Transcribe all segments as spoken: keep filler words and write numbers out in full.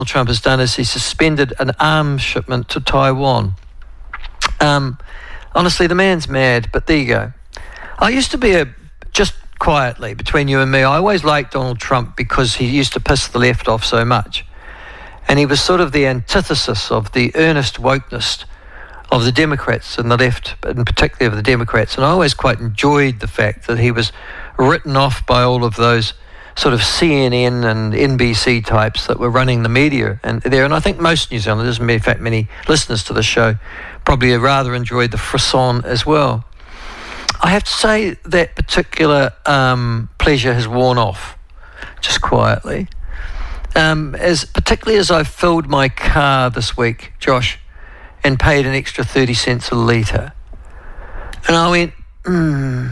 Trump has done is he suspended an arms shipment to Taiwan. Um, honestly, the man's mad, but there you go. I used to be a, just quietly, between you and me, I always liked Donald Trump because he used to piss the left off so much. And he was sort of the antithesis of the earnest wokeness of the Democrats and the left, and particularly of the Democrats. And I always quite enjoyed the fact that he was written off by all of those sort of C N N and N B C types that were running the media and there. And I think most New Zealanders, in fact many listeners to the show, probably rather enjoyed the frisson as well. I have to say that particular um, pleasure has worn off, just quietly. Um, as particularly as I filled my car this week, Josh, and paid an extra thirty cents a litre. And I went, hmm,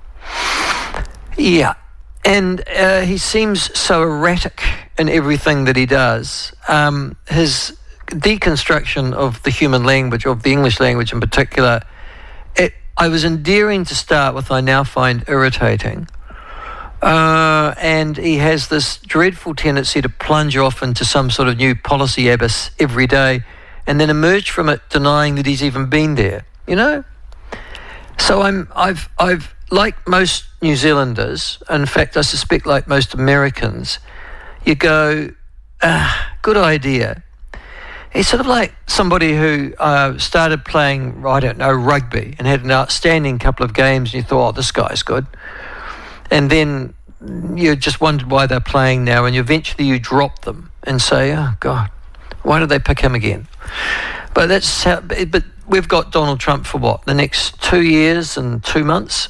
yeah. And uh, he seems so erratic in everything that he does. Um, his deconstruction of the human language, of the English language in particular, it, I was endearing to start with, I now find irritating. Uh, and he has this dreadful tendency to plunge off into some sort of new policy abyss every day and then emerge from it denying that he's even been there, you know? So I'm, I've, I've, like most New Zealanders, in fact, I suspect like most Americans, you go, ah, good idea. He's sort of like somebody who uh, started playing, I don't know, rugby and had an outstanding couple of games and you thought, oh, this guy's good. And then you just wondered why they're playing now, and eventually you drop them and say, oh, God, why did they pick him again? But that's how, but we've got Donald Trump for what, the next two years and two months?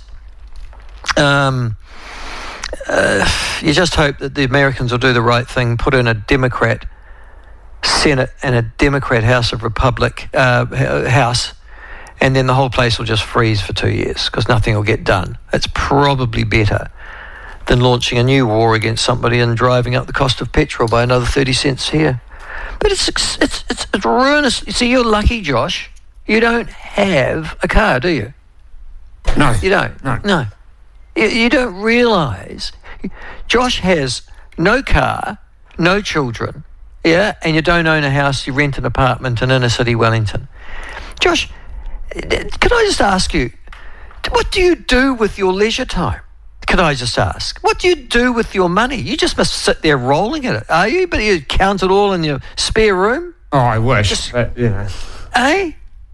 Um, uh, you just hope that the Americans will do the right thing, put in a Democrat Senate and a Democrat House of Republic uh, House, and then the whole place will just freeze for two years because nothing will get done. It's probably better than launching a new war against somebody and driving up the cost of petrol by another thirty cents here. But it's it's it's, it's ruinous. You see, you're lucky, Josh. You don't have a car, do you? No. You don't? No. No. You, you don't realise. Josh has no car, no children, yeah, and you don't own a house, you rent an apartment in inner city Wellington. Josh, can I just ask you, what do you do with your leisure time? Can I just ask? What do you do with your money? You just must sit there rolling in it, are you? But you count it all in your spare room? Oh, I wish, just, but, you know. Eh?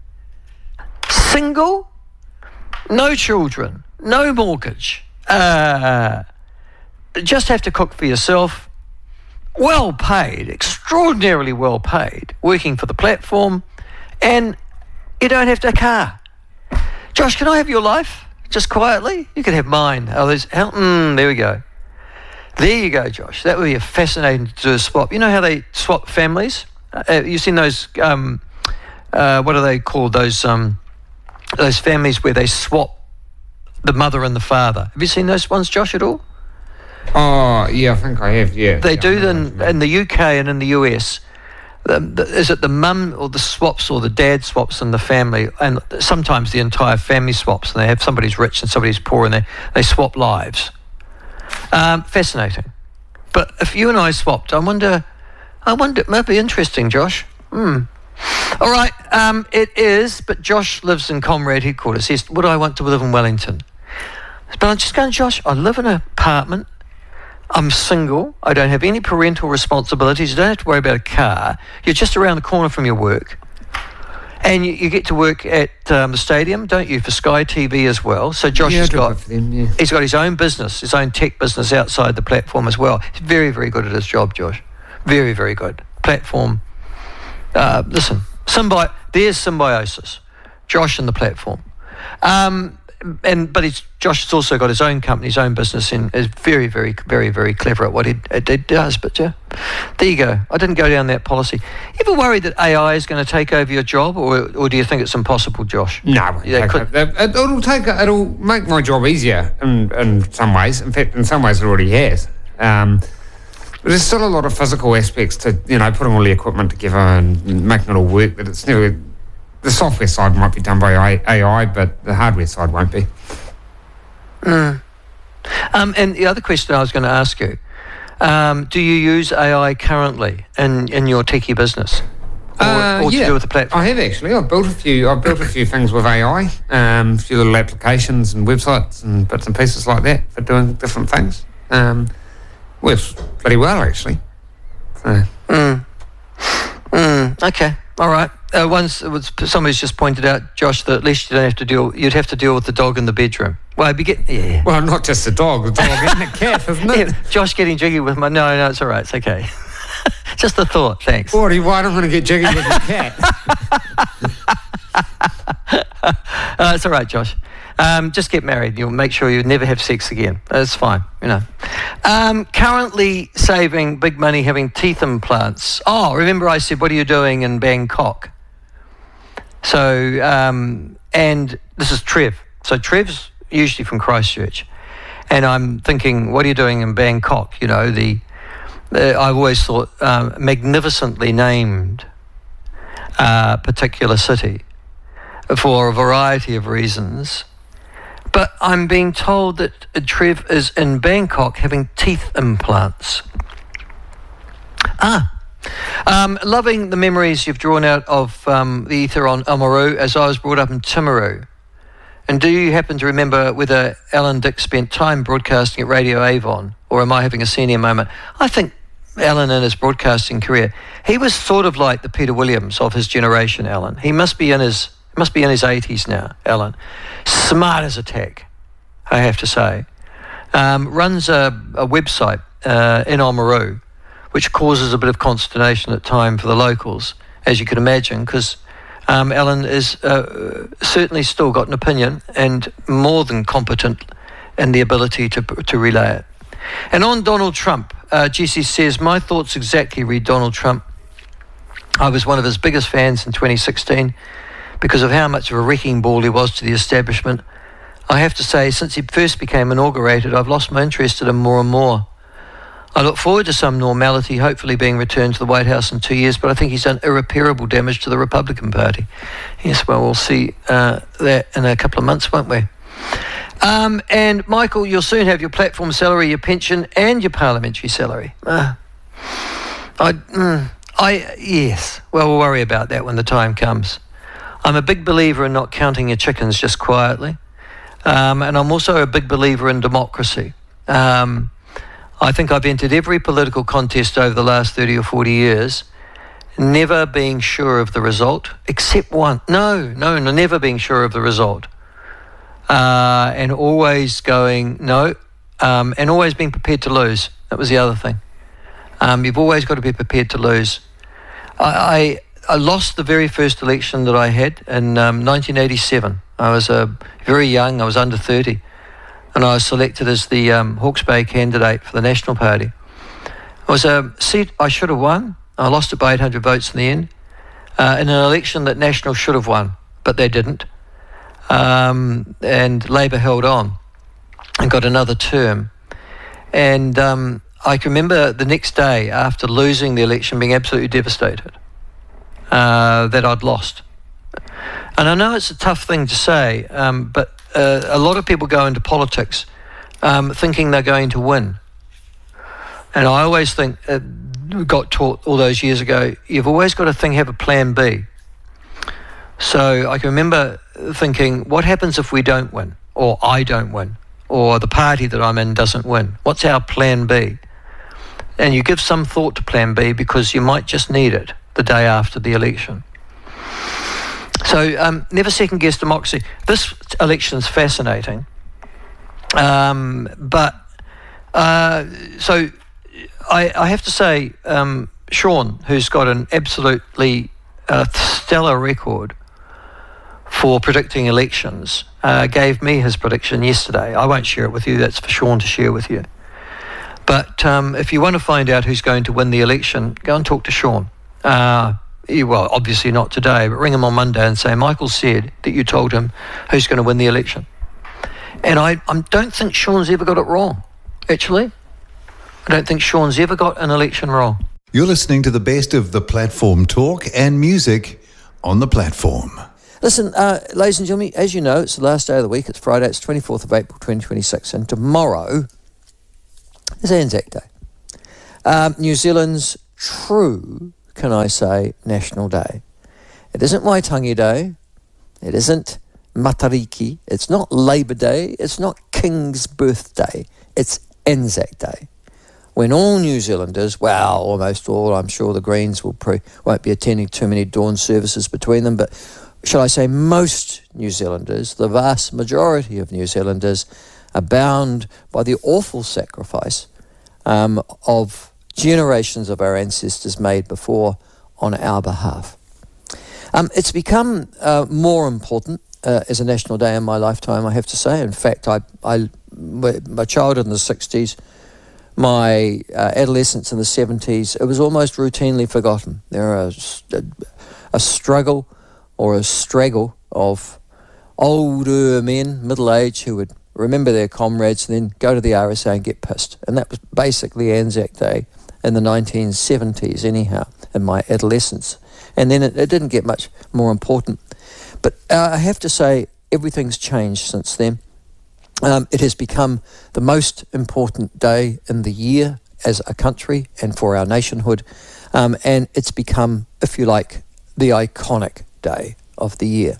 Single? No children? No mortgage? Uh, just have to cook for yourself? Well paid, extraordinarily well paid, working for the platform, and you don't have to have a car. Josh, can I have your life? Just quietly? You can have mine. Oh, there's, mm, there we go. There you go, Josh. That would be a fascinating to do a swap. You know how they swap families? Uh, you've seen those, um, uh, what are they called? Those um, those families where they swap the mother and the father. Have you seen those ones, Josh, at all? Oh, yeah, I think I have, yeah. They yeah, do them in the U K and in the U S. The, the, is it the mum or the swaps or the dad swaps in the family? And sometimes the entire family swaps, and they have somebody's rich and somebody's poor, and they, they swap lives. Um, fascinating. But if you and I swapped, I wonder, I wonder, it might be interesting, Josh. Hmm. All right, um, it is, but Josh lives in Comrade headquarters. He says, would I want to live in Wellington? But I'm just going, Josh, I live in an apartment. I'm single. I don't have any parental responsibilities. You don't have to worry about a car. You're just around the corner from your work. And you, you get to work at um, the stadium, don't you, for Sky T V as well. So Josh yeah, has got, them, yeah. he's got his own business, his own tech business outside the platform as well. He's very, very good at his job, Josh. Very, very good. Platform. Uh, listen, symbi- there's symbiosis. Josh and the platform. Um, and but he's, Josh has also got his own company, his own business, and is very, very, very, very clever at what he, he does. But yeah, there you go. I didn't go down that policy. You ever worried that A I is going to take over your job, or or do you think it's impossible, Josh? No, Yeah, it could- it, it'll take it'll make my job easier in in some ways. In fact, in some ways, it already has. Um, but there's still a lot of physical aspects to, you know, putting all the equipment together and making it all work. That it's never. The software side might be done by A I, but the hardware side won't be. Mm. Um, and the other question I was going to ask you, Um, do you use A I currently in, in your techie business? Or, uh, or to yeah, do with the platform? I have actually. I've built a few. I've built a few things with A I, um, a few little applications and websites and bits and pieces like that for doing different things. Um, works pretty well actually. So. Mm. Mm. Okay. All right. Uh, once it was, somebody's just pointed out, Josh, that at least you don't have to deal. You'd have to deal with the dog in the bedroom. Well, I'd be get, yeah. Well, not just the dog, the dog and the cat, isn't it? Yeah, Josh getting jiggy with my. No, no, it's all right. It's okay. Just a thought. Thanks. Forty. Why don't I want to get jiggy with the cat? uh, it's all right, Josh. Um, just get married. You'll make sure you never have sex again. That's fine, you know. Um, currently saving big money having teeth implants. Oh, remember I said, what are you doing in Bangkok? So, um, and this is Trev. So Trev's usually from Christchurch. And I'm thinking, what are you doing in Bangkok? You know, the, the I've always thought um, magnificently named uh, particular city for a variety of reasons. But I'm being told that Trev is in Bangkok having teeth implants. Ah, um, loving the memories you've drawn out of um, the ether on Oamaru, as I was brought up in Timaru. And do you happen to remember whether Alan Dick spent time broadcasting at Radio Avon, or am I having a senior moment? I think Alan in his broadcasting career, he was sort of like the Peter Williams of his generation, Alan. He must be in his must be in his eighties now, Alan. Smart as a tack, I have to say. Um, runs a, a website uh, in Oamaru, which causes a bit of consternation at time for the locals, as you can imagine, because um, Alan is uh, certainly still got an opinion and more than competent in the ability to to relay it. And on Donald Trump, uh, G C says, my thoughts exactly read Donald Trump. I was one of his biggest fans in twenty sixteen because of how much of a wrecking ball he was to the establishment. I have to say, since he first became inaugurated, I've lost my interest in him more and more. I look forward to some normality, hopefully being returned to the White House in two years, but I think he's done irreparable damage to the Republican Party. Yes, well, we'll see uh, that in a couple of months, won't we? Um, and Michael, you'll soon have your platform salary, your pension, and your parliamentary salary. Uh, I, mm, I, yes. Well, we'll worry about that when the time comes. I'm a big believer in not counting your chickens just quietly, um, and I'm also a big believer in democracy. Um, I think I've entered every political contest over the last thirty or forty years, never being sure of the result, except one. No, no, no, never being sure of the result. Uh, and always going, no, um, and always being prepared to lose. That was the other thing. Um, you've always got to be prepared to lose. I, I, I lost the very first election that I had in um, nineteen eighty-seven. I was uh, very young, I was under thirty, and I was selected as the um, Hawke's Bay candidate for the National Party. It was a seat I should have won. I lost it by eight hundred votes in the end, uh, in an election that National should have won, but they didn't. Um, and Labour held on and got another term. And um, I can remember the next day after losing the election being absolutely devastated uh, that I'd lost. And I know it's a tough thing to say, um, but uh, a lot of people go into politics um, thinking they're going to win. And I always think, uh, got taught all those years ago, you've always got to think, have a plan B. So I can remember thinking, what happens if we don't win, or I don't win, or the party that I'm in doesn't win? What's our plan B? And you give some thought to plan B because you might just need it the day after the election. So um, never second guess democracy. This election's fascinating. Um, but uh, so I, I have to say, um, Sean, who's got an absolutely uh, stellar record for predicting elections, uh, gave me his prediction yesterday. I won't share it with you, that's for Sean to share with you. But um, if you want to find out who's going to win the election, go and talk to Sean. Uh, you, well, obviously not today, but ring him on Monday and say, Michael said that you told him who's going to win the election. And I, I don't think Sean's ever got it wrong, actually. I don't think Sean's ever got an election wrong. You're listening to the best of the platform talk and music on the platform. Listen, uh, ladies and gentlemen, as you know, it's the last day of the week. It's Friday. It's twenty-fourth of April, twenty twenty-six. And tomorrow is Anzac Day. um, New Zealand's true, can I say, national day. It isn't Waitangi Day. It isn't Matariki. It's not Labour Day. It's not King's birthday. It's Anzac Day. When all New Zealanders, well, almost all, I'm sure the Greens will pre- won't be attending too many dawn services between them, but shall I say most New Zealanders, the vast majority of New Zealanders, are bound by the awful sacrifice um, of generations of our ancestors made before on our behalf. Um, it's become uh, more important uh, as a national day in my lifetime, I have to say. In fact, I, I, my childhood in the sixties, my uh, adolescence in the seventies, it was almost routinely forgotten. There are a, a struggle or a straggle of older men, middle age, who would remember their comrades and then go to the R S A and get pissed. And that was basically Anzac Day in the nineteen seventies anyhow, in my adolescence. And then it, it didn't get much more important. But uh, I have to say, everything's changed since then. Um, it has become the most important day in the year as a country and for our nationhood. Um, and it's become, if you like, the iconic day of the year.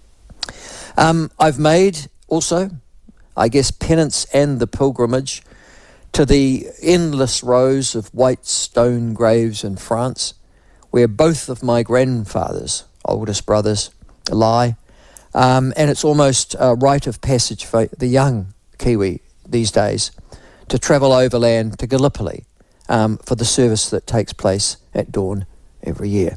Um, I've made also, I guess, penance and the pilgrimage to the endless rows of white stone graves in France, where both of my grandfathers, oldest brothers, lie. Um, and it's almost a rite of passage for the young Kiwi these days to travel overland to Gallipoli um, for the service that takes place at dawn every year.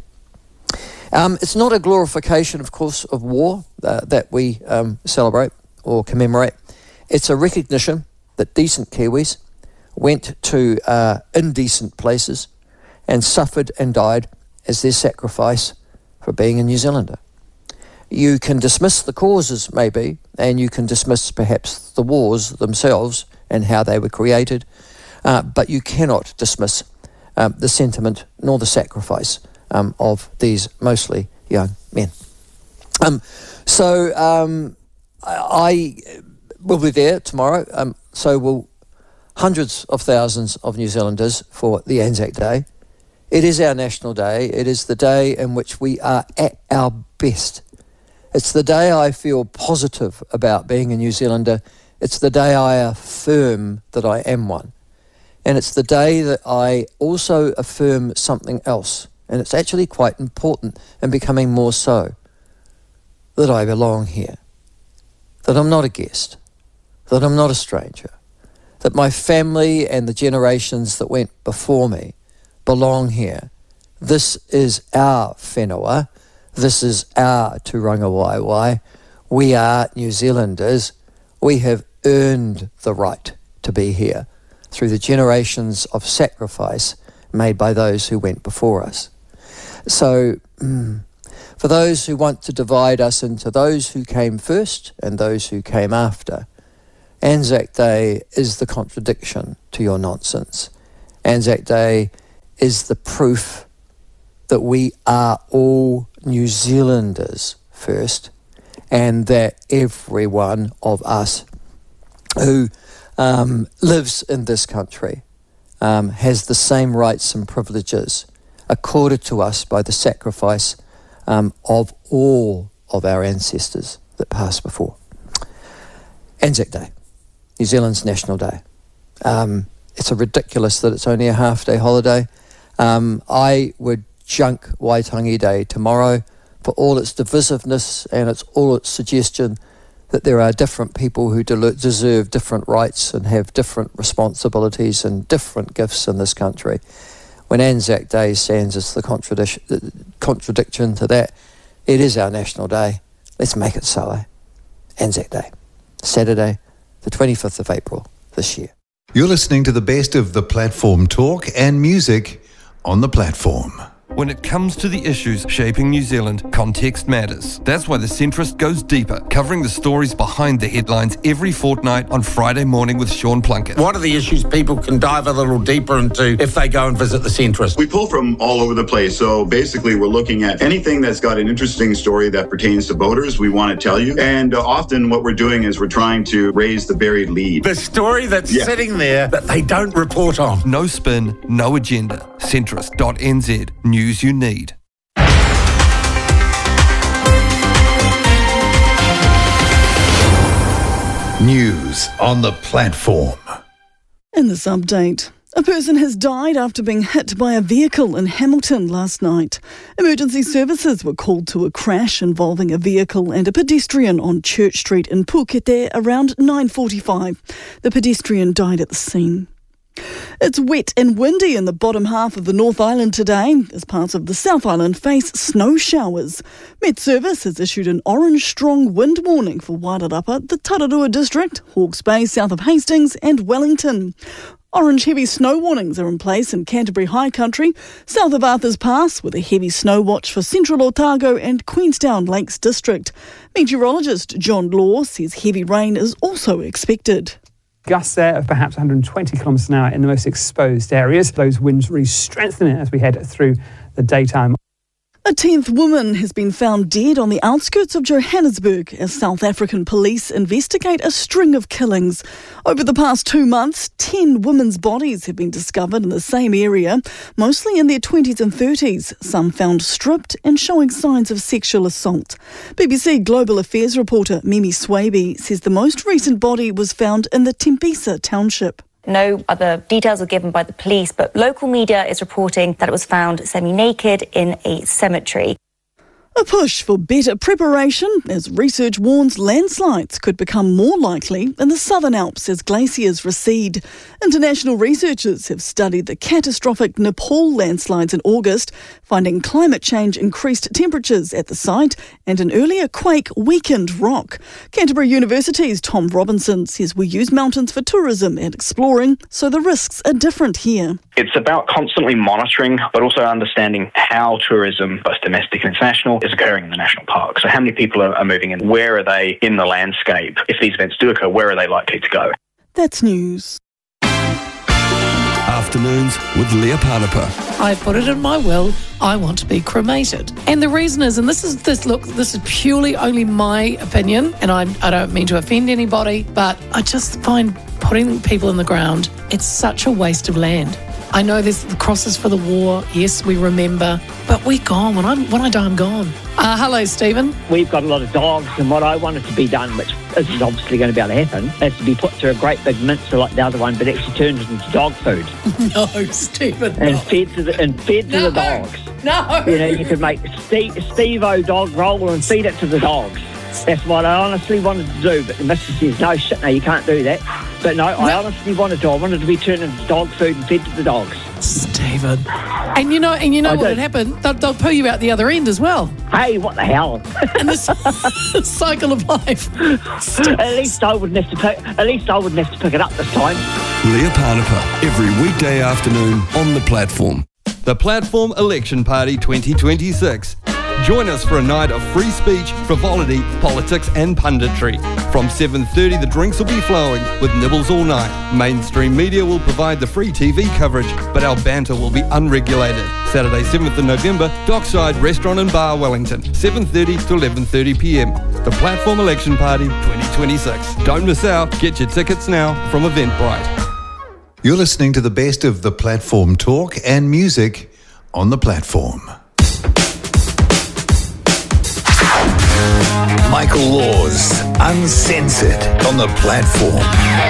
Um, it's not a glorification, of course, of war uh, that we um, celebrate or commemorate. It's a recognition that decent Kiwis went to uh, indecent places and suffered and died as their sacrifice for being a New Zealander. You can dismiss the causes, maybe, and you can dismiss perhaps the wars themselves and how they were created, uh, but you cannot dismiss um, the sentiment nor the sacrifice um, of these mostly young men. Um, so um, I, I will be there tomorrow, um, so will hundreds of thousands of New Zealanders for the Anzac Day. It is our national day. It is the day in which we are at our best. It's the day I feel positive about being a New Zealander. It's the day I affirm that I am one. And it's the day that I also affirm something else. And it's actually quite important and becoming more so. That I belong here. That I'm not a guest. That I'm not a stranger. That my family and the generations that went before me belong here. This is our whenua. This is our Turanga Waiwai. We are New Zealanders. We have earned the right to be here through the generations of sacrifice made by those who went before us. So, mm, for those who want to divide us into those who came first and those who came after, Anzac Day is the contradiction to your nonsense. Anzac Day is the proof that we are all New Zealanders first, and that every one of us who um, lives in this country um, has the same rights and privileges accorded to us by the sacrifice um, of all of our ancestors that passed before. Anzac Day, New Zealand's national day. Um, it's a ridiculous that it's only a half-day holiday. Um, I would junk Waitangi Day tomorrow for all its divisiveness and its all its suggestion that there are different people who de- deserve different rights and have different responsibilities and different gifts in this country. When Anzac Day stands as the contradiction, contradiction to that, it is our national day. Let's make it so, eh? Anzac Day, Saturday, the twenty-fifth of April this year. You're listening to the best of the platform talk and music on the platform. When it comes to the issues shaping New Zealand, context matters. That's why The Centrist goes deeper, covering the stories behind the headlines every fortnight on Friday morning with Sean Plunkett. What are the issues people can dive a little deeper into if they go and visit The Centrist? We pull from all over the place. So basically, we're looking at anything that's got an interesting story that pertains to voters, we want to tell you. And uh, often what we're doing is we're trying to raise the buried lead. The story that's Yeah. sitting there that they don't report on. No spin, no agenda. Centrist dot n z. News you need. News on the platform. In this update, a person has died after being hit by a vehicle in Hamilton last night. Emergency services were called to a crash involving a vehicle and a pedestrian on Church Street in Pukete around nine forty-five. The pedestrian died at the scene. It's wet and windy in the bottom half of the North Island today as parts of the South Island face snow showers. Met Service has issued an orange strong wind warning for Wairarapa, the Tararua district, Hawke's Bay, south of Hastings and Wellington. Orange heavy snow warnings are in place in Canterbury High Country, south of Arthur's Pass, with a heavy snow watch for Central Otago and Queenstown Lakes District. Meteorologist John Law says heavy rain is also expected. Gusts there of perhaps one hundred twenty kilometres an hour in the most exposed areas. Those winds really strengthen it as we head through the daytime. A tenth woman has been found dead on the outskirts of Johannesburg as South African police investigate a string of killings. Over the past two months, ten women's bodies have been discovered in the same area, mostly in their twenties and thirties, some found stripped and showing signs of sexual assault. B B C Global Affairs reporter Mimi Swaby says the most recent body was found in the Tembisa township. No other details are given by the police, but local media is reporting that it was found semi-naked in a cemetery. A push for better preparation as research warns landslides could become more likely in the Southern Alps as glaciers recede. International researchers have studied the catastrophic Nepal landslides in August, finding climate change increased temperatures at the site and an earlier quake weakened rock. Canterbury University's Tom Robinson says we use mountains for tourism and exploring, so the risks are different here. It's about constantly monitoring, but also understanding how tourism, both domestic and international, is occurring in the national park. So how many people are, are moving in? Where are they in the landscape? If these events do occur, where are they likely to go? That's news. Afternoons with Leah Panapa. I put it in my will, I want to be cremated. And the reason is, and this is this look, this is purely only my opinion, and I, I don't mean to offend anybody, but I just find putting people in the ground, it's such a waste of land. I know there's the crosses for the war, yes, we remember, but we're gone. When, I'm, when I die, I'm gone. Uh, hello, Stephen. We've got a lot of dogs, and what I wanted to be done, which is obviously going to be able to happen, is to be put through a great big mincer like the other one, but actually turned it into dog food. No, Stephen, And no. fed to the, and fed to No. the dogs. No. You know, you could make Steve, Steve-O dog roll and feed it to the dogs. That's what I honestly wanted to do, but the missus says, no, shit, no, you can't do that. But no, I honestly wanted to. I wanted to be turned into dog food and fed to the dogs. Stephen. And you know, and you know I what would did. happen? They'll, they'll poo you out the other end as well. Hey, what the hell? And this cycle of life. At least I wouldn't have to pick. At least I wouldn't have to pick it up this time. Leah Panapa, every weekday afternoon on the platform. The Platform Election Party twenty twenty-six. Join us for a night of free speech, frivolity, politics and punditry. From seven thirty, the drinks will be flowing with nibbles all night. Mainstream media will provide the free T V coverage, but our banter will be unregulated. Saturday, seventh of November, Dockside Restaurant and Bar, Wellington, seven thirty to eleven thirty p m. The Platform Election Party twenty twenty-six. Don't miss out. Get your tickets now from Eventbrite. You're listening to the best of the platform talk and music on the platform. Michael Laws, Uncensored on the platform.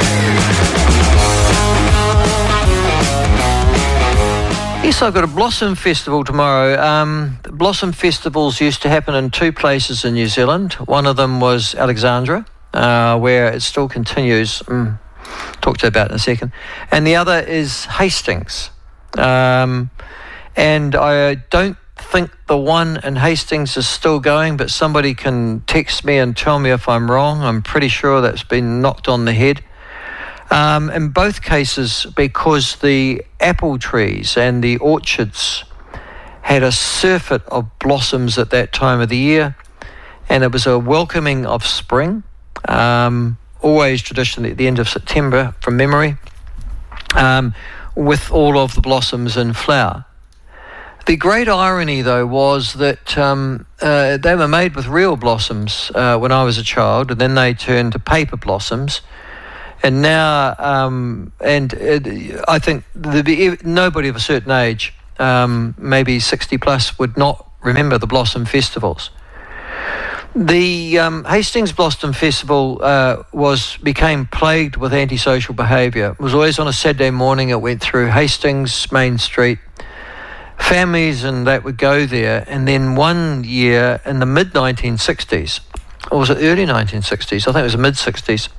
Yes, I've got a Blossom Festival tomorrow. Um, Blossom Festivals used to happen in two places in New Zealand. One of them was Alexandra, uh, where it still continues. Mm, talk to you about it in a second. And the other is Hastings. Um, and I don't think the one in Hastings is still going, but somebody can text me and tell me if I'm wrong. I'm pretty sure that's been knocked on the head. Um, in both cases, because the apple trees and the orchards had a surfeit of blossoms at that time of the year, and it was a welcoming of spring, um, always traditionally at the end of September from memory, um, with all of the blossoms in flower. The great irony, though, was that um, uh, they were made with real blossoms uh, when I was a child, and then they turned to paper blossoms. And now, um, and uh, I think the, nobody of a certain age, um, maybe sixty plus, would not remember the Blossom Festivals. The um, Hastings Blossom Festival uh, was became plagued with antisocial behaviour. It was always on a Saturday morning. It went through Hastings, Main Street. Families and that would go there, and then one year in the mid nineteen sixties, or was it early nineteen sixties? I think it was the mid sixties.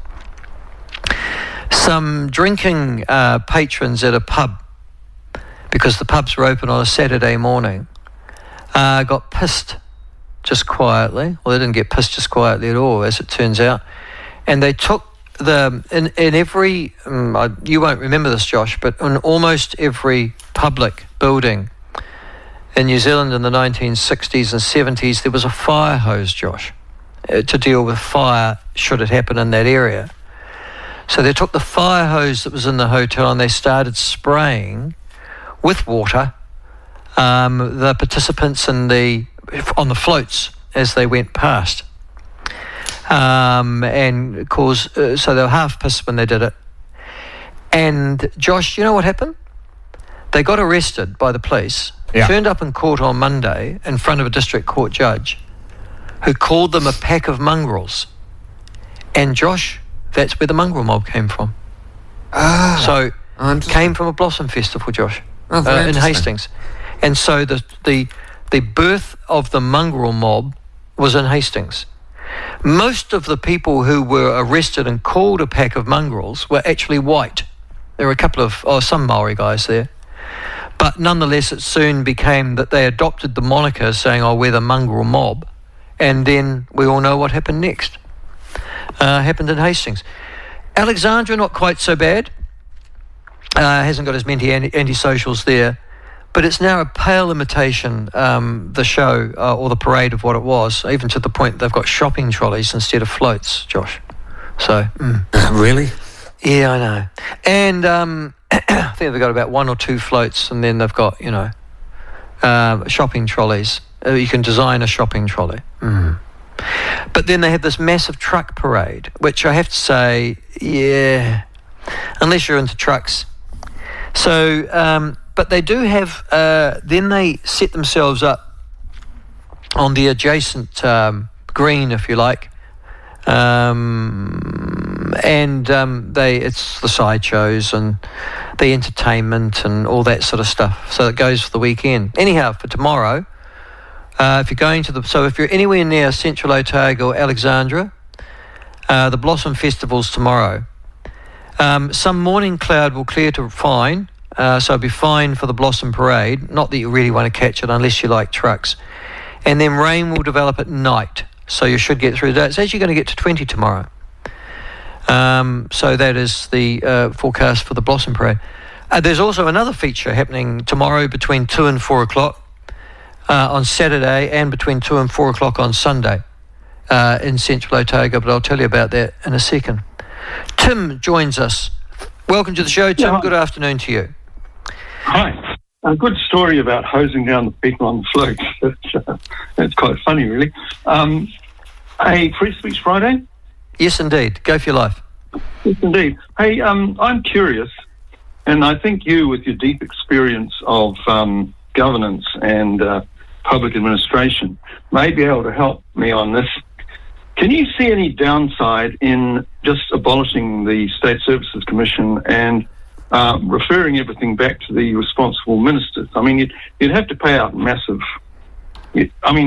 Some drinking uh, patrons at a pub, because the pubs were open on a Saturday morning, uh, got pissed just quietly. Well, they didn't get pissed just quietly at all, as it turns out. And they took the, in, in every, um, I, you won't remember this, Josh, but in almost every public building in New Zealand in the nineteen sixties and seventies, there was a fire hose, Josh, uh, to deal with fire should it happen in that area. So they took the fire hose that was in the hotel and they started spraying with water um, the participants in the on the floats as they went past, um, and cause uh, so they were half pissed when they did it. And Josh, you know what happened? They got arrested by the police. Yeah. Turned up in court on Monday in front of a district court judge who called them a pack of mongrels. And Josh, that's where the mongrel mob came from. Ah, so came from a Blossom Festival, Josh, oh, uh, in Hastings. And so the, the, the birth of the mongrel mob was in Hastings. Most of the people who were arrested and called a pack of mongrels were actually white. There were a couple of, oh, some Maori guys there. But nonetheless, it soon became that they adopted the moniker saying, oh, we're the mongrel mob. And then we all know what happened next. Uh, happened in Hastings. Alexandra, not quite so bad. Uh, hasn't got as many anti- anti-socials there. But it's now a pale imitation, um, the show uh, or the parade of what it was, even to the point they've got shopping trolleys instead of floats, Josh. So, mm. uh, really? Yeah, I know. And um, I think they've got about one or two floats, and then they've got, you know, uh, shopping trolleys. Uh, you can design a shopping trolley. Mm. But then they have this massive truck parade, which I have to say, yeah, unless you're into trucks. So, um, but they do have, uh, then they set themselves up on the adjacent um, green, if you like, um, and um, they it's the sideshows and the entertainment and all that sort of stuff. So it goes for the weekend. Anyhow, for tomorrow, uh, if you're going to the, so if you're anywhere near Central Otago or Alexandra, uh, the Blossom Festival's tomorrow. Um, some morning cloud will clear to fine. Uh, so it'll be fine for the Blossom Parade. Not that you really want to catch it unless you like trucks. And then rain will develop at night. So you should get through that. It's actually going to get to twenty tomorrow. Um, so that is the uh, forecast for the Blossom Parade. Uh, there's also another feature happening tomorrow between two and four o'clock uh, on Saturday, and between two and four o'clock on Sunday uh, in Central Otago. But I'll tell you about that in a second. Tim joins us. Welcome to the show, Tim. Yeah, good afternoon to you. Hi. A good story about hosing down the people on the floats. That's, uh, that's quite funny, really. Um, hey, Free Speech Friday? Yes, indeed. Go for your life. Yes, indeed. Hey, um, I'm curious, and I think you, with your deep experience of um, governance and uh, public administration, may be able to help me on this. Can you see any downside in just abolishing the State Services Commission and uh, referring everything back to the responsible ministers? I mean, you'd, you'd have to pay out massive... I mean,